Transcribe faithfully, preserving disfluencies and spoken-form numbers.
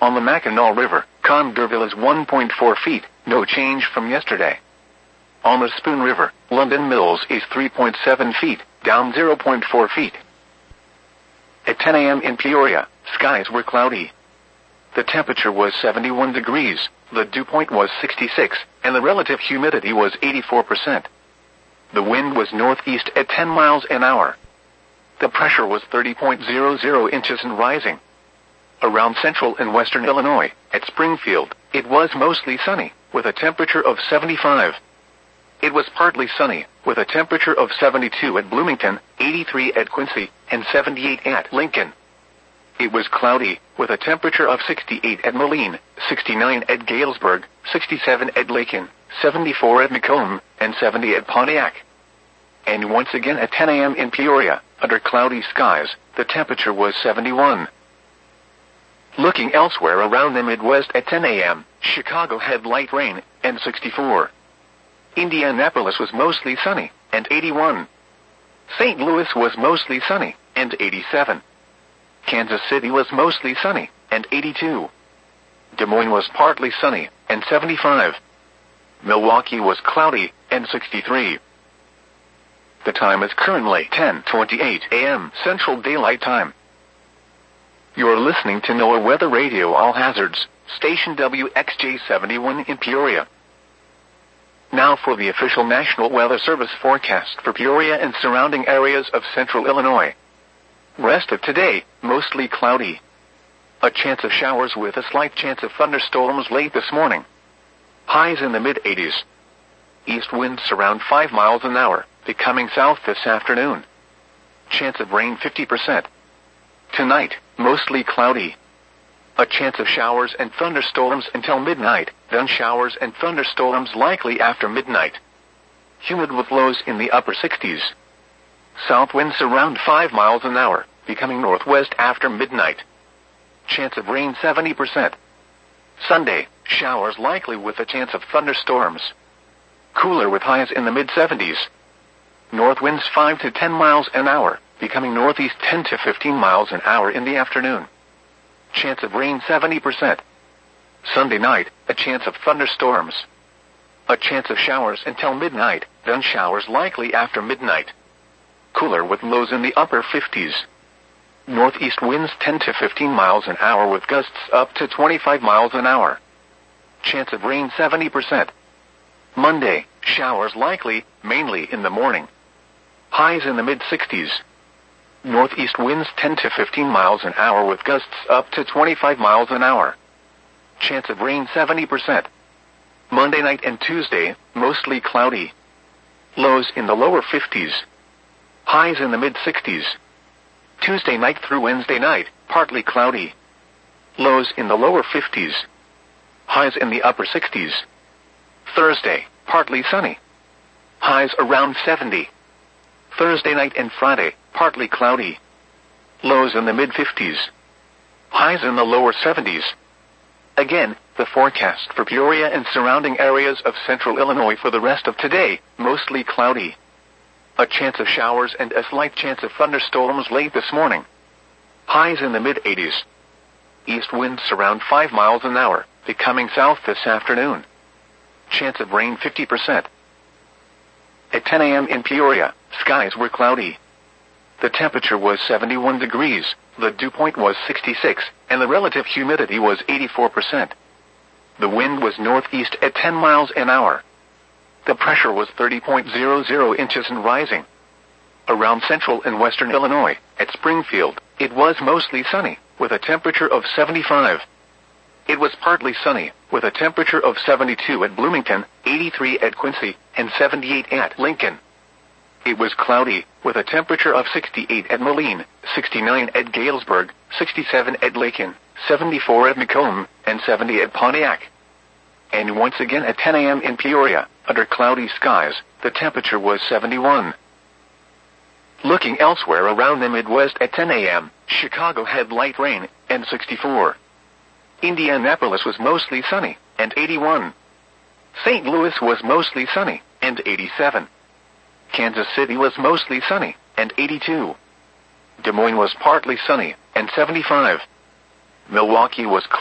On the Mackinac River, Condorville is one point four feet, no change from yesterday. On the Spoon River, London Mills is three point seven feet, down zero point four feet. At ten a m in Peoria, skies were cloudy. The temperature was seventy-one degrees, the dew point was sixty-six, and the relative humidity was eighty-four percent. The wind was northeast at ten miles an hour. The pressure was thirty point zero zero inches and rising. Around central and western Illinois, at Springfield, it was mostly sunny, with a temperature of seventy-five. It was partly sunny, with a temperature of seventy-two at Bloomington, eighty-three at Quincy, and seventy-eight at Lincoln. It was cloudy, with a temperature of sixty-eight at Moline, sixty-nine at Galesburg, sixty-seven at Lakin, seventy-four at Macomb, and seventy at Pontiac. And once again at ten a m in Peoria, under cloudy skies, the temperature was seventy-one. Looking elsewhere around the Midwest at ten a m, Chicago had light rain, and sixty-four. Indianapolis was mostly sunny, and eighty-one. Saint Louis was mostly sunny, and eighty-seven. Kansas City was mostly sunny, and eighty-two. Des Moines was partly sunny, and seventy-five. Milwaukee was cloudy, and sixty-three. The time is currently ten twenty-eight a m Central Daylight Time. You are listening to NOAA Weather Radio All Hazards, station W X J seventy-one in Peoria. Now for the official National Weather Service forecast for Peoria and surrounding areas of central Illinois. Rest of today, mostly cloudy. A chance of showers with a slight chance of thunderstorms late this morning. Highs in the mid eighties. East winds around five miles an hour, becoming south this afternoon. Chance of rain fifty percent. Tonight, mostly cloudy. A chance of showers and thunderstorms until midnight, then showers and thunderstorms likely after midnight. Humid with lows in the upper sixties. South winds around five miles an hour, becoming northwest after midnight. Chance of rain seventy percent. Sunday, showers likely with a chance of thunderstorms. Cooler with highs in the mid seventies. North winds five to ten miles an hour, becoming northeast ten to fifteen miles an hour in the afternoon. Chance of rain seventy percent. Sunday night, a chance of thunderstorms. A chance of showers until midnight, then showers likely after midnight. Cooler with lows in the upper fifties. Northeast winds ten to fifteen miles an hour with gusts up to twenty-five miles an hour. Chance of rain seventy percent. Monday, showers likely, mainly in the morning. Highs in the mid sixties. Northeast winds ten to fifteen miles an hour with gusts up to twenty-five miles an hour. Chance of rain seventy percent. Monday night and Tuesday, mostly cloudy. Lows in the lower fifties. Highs in the mid sixties. Tuesday night through Wednesday night, partly cloudy. Lows in the lower fifties. Highs in the upper sixties. Thursday, partly sunny. Highs around seventy. Thursday night and Friday, partly cloudy. Lows in the mid fifties. Highs in the lower seventies. Again, the forecast for Peoria and surrounding areas of central Illinois for the rest of today, mostly cloudy. A chance of showers and a slight chance of thunderstorms late this morning. Highs in the mid eighties. East winds around five miles an hour, becoming south this afternoon. Chance of rain fifty percent. At ten a m in Peoria, skies were cloudy. The temperature was seventy-one degrees, the dew point was sixty-six, and the relative humidity was eighty-four percent. The wind was northeast at ten miles an hour. The pressure was thirty point zero zero inches and rising. Around central and western Illinois, at Springfield, it was mostly sunny, with a temperature of seventy-five. It was partly sunny, with a temperature of seventy-two at Bloomington, eighty-three at Quincy, and seventy-eight at Lincoln. It was cloudy, with a temperature of sixty-eight at Moline, sixty-nine at Galesburg, sixty-seven at Lakin, seventy-four at Macomb, and seventy at Pontiac. And once again at ten a m in Peoria, under cloudy skies, the temperature was seventy-one. Looking elsewhere around the Midwest at ten a m, Chicago had light rain, and sixty-four. Indianapolis was mostly sunny, and eighty-one. Saint Louis was mostly sunny, and eighty-seven. Kansas City was mostly sunny, and eighty-two. Des Moines was partly sunny, and seventy-five. Milwaukee was